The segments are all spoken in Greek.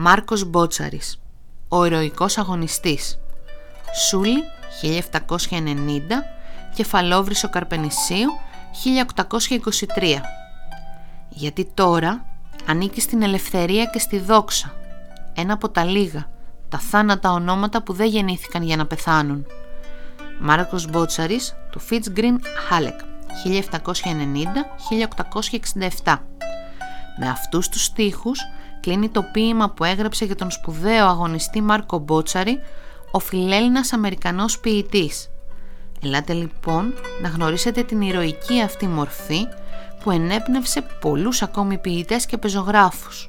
Μάρκος Μπότσαρης, ο ηρωικός αγωνιστής. Σούλη 1790, Κεφαλόβρυσσο Καρπενησίου 1823. Γιατί τώρα ανήκει στην ελευθερία και στη δόξα, ένα από τα λίγα, τα θάνατα ονόματα που δεν γεννήθηκαν για να πεθάνουν. Μάρκος Μπότσαρης του Fitzgreen Halleck 1790-1867. Με αυτούς τους στίχους κλείνει το ποίημα που έγραψε για τον σπουδαίο αγωνιστή Μάρκο Μπότσαρη, ο φιλέλληνας Αμερικανός ποιητής. Ελάτε λοιπόν να γνωρίσετε την ηρωική αυτή μορφή που ενέπνευσε πολλούς ακόμη ποιητές και πεζογράφους.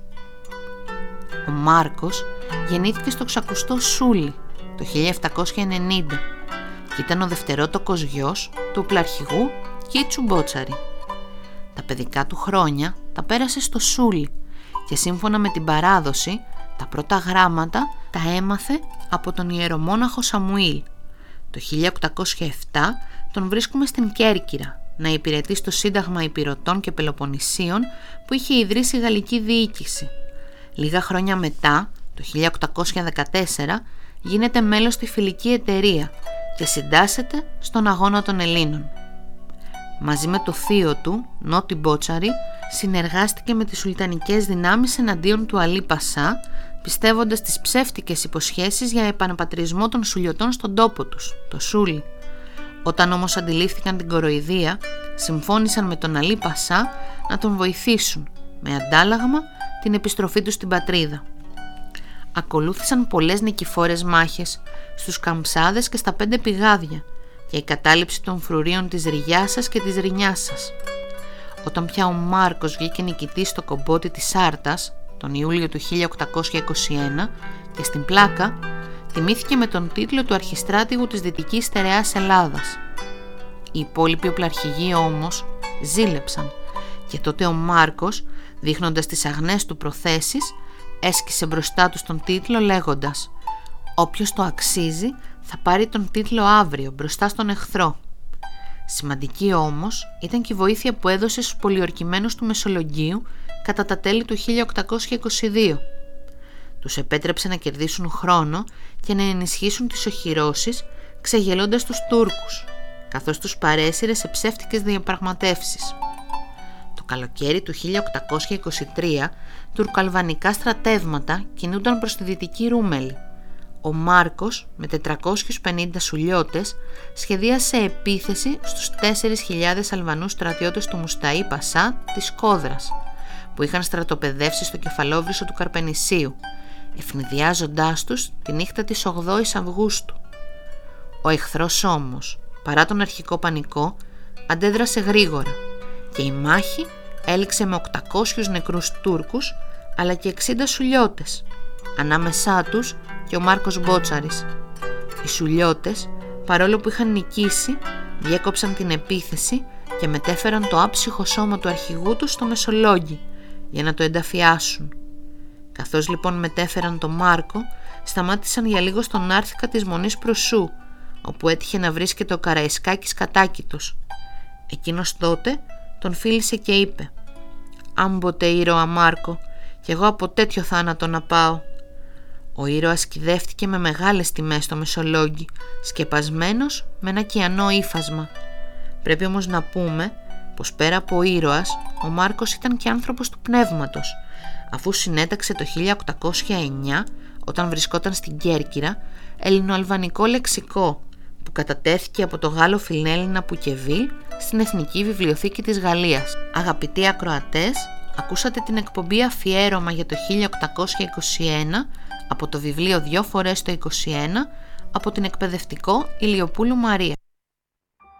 Ο Μάρκος γεννήθηκε στο ξακουστό Σούλη το 1790 και ήταν ο δευτερότοκος γιος του πλαρχηγού Κίτσου Μπότσαρη. Τα παιδικά του χρόνια τα πέρασε στο Σούλη και σύμφωνα με την παράδοση τα πρώτα γράμματα τα έμαθε από τον ιερομόναχο Σαμουήλ. Το 1807 τον βρίσκουμε στην Κέρκυρα να υπηρετεί στο Σύνταγμα Υπηρωτών και Πελοποννησίων που είχε ιδρύσει η Γαλλική Διοίκηση. Λίγα χρόνια μετά, το 1814, γίνεται μέλος στη Φιλική Εταιρεία και συντάσσεται στον Αγώνα των Ελλήνων. Μαζί με το θείο του, Νότι Μπότσαρη, συνεργάστηκε με τις σουλτανικές δυνάμεις εναντίον του Αλή Πασά, πιστεύοντας τις ψεύτικες υποσχέσεις για επαναπατρισμό των Σουλιωτών στον τόπο τους, το Σούλη. Όταν όμως αντιλήφθηκαν την κοροϊδία, συμφώνησαν με τον Αλή Πασά να τον βοηθήσουν, με αντάλλαγμα την επιστροφή του στην πατρίδα. Ακολούθησαν πολλές νικηφόρες μάχες στους Καμψάδες και στα 5 πηγάδια και η κατάληψη των φρουρίων της Ριγιάσας και της Ρινιάσας. Όταν πια ο Μάρκος βγήκε νικητής στο κομπότι της Σάρτας τον Ιούλιο του 1821 και στην πλάκα τιμήθηκε με τον τίτλο του αρχιστράτηγου της Δυτικής Στερεάς Ελλάδας. Οι υπόλοιποι οπλαρχηγοί όμως ζήλεψαν και τότε ο Μάρκος, δείχνοντας τις αγνές του προθέσεις, έσκησε μπροστά τους τον τίτλο λέγοντας «Όποιος το αξίζει θα πάρει τον τίτλο αύριο μπροστά στον εχθρό». Σημαντική όμως ήταν και η βοήθεια που έδωσε στους πολιορκημένους του Μεσολογγίου κατά τα τέλη του 1822. Τους επέτρεψε να κερδίσουν χρόνο και να ενισχύσουν τις οχυρώσεις ξεγελώντας τους Τούρκους, καθώς τους παρέσυρε σε ψεύτικες διαπραγματεύσεις. Το καλοκαίρι του 1823 τουρκοαλβανικά στρατεύματα κινούνταν προς τη δυτική Ρούμελη. Ο Μάρκος με 450 Σουλιώτες σχεδίασε επίθεση στους 4.000 Αλβανούς στρατιώτες του Μουσταή Πασά της Κόδρας που είχαν στρατοπεδεύσει στο Κεφαλόβρυσσο του Καρπενησίου, ευνηδιάζοντάς τους τη νύχτα της 8ης Αυγούστου. Ο εχθρός όμως, παρά τον αρχικό πανικό, αντέδρασε γρήγορα και η μάχη έληξε με 800 νεκρούς Τούρκους αλλά και 60 Σουλιώτες, ανάμεσά τους και ο Μάρκος Μπότσαρης. Οι Σουλιώτες, παρόλο που είχαν νικήσει, διέκοψαν την επίθεση και μετέφεραν το άψυχο σώμα του αρχηγού τους στο Μεσολόγγι για να το ενταφιάσουν. Καθώς λοιπόν μετέφεραν τον Μάρκο, σταμάτησαν για λίγο στον άρθικα της Μονής Προσού, όπου έτυχε να βρίσκεται ο Καραϊσκάκης κατάκητος. Εκείνος τότε τον φίλησε και είπε «Άμποτε ήρωα Μάρκο, κι εγώ από τέτοιο θάνατο να πάω». Ο ήρωας κυδεύτηκε με μεγάλες τιμές στο Μεσολόγγι, σκεπασμένος με ένα κιανό ύφασμα. Πρέπει όμως να πούμε πως πέρα από ήρωας, ο Μάρκος ήταν και άνθρωπος του πνεύματος, αφού συνέταξε το 1809, όταν βρισκόταν στην Κέρκυρα, ελληνοαλβανικό λεξικό που κατατέθηκε από το Γάλλο Φιλέλληνα Πουκεβίλ στην Εθνική Βιβλιοθήκη της Γαλλίας. Αγαπητοί ακροατές, ακούσατε την εκπομπή Αφιέρωμα για το 1821 από το βιβλίο 2 φορές το 21 από την εκπαιδευτικό Ηλιοπούλου Μαρία.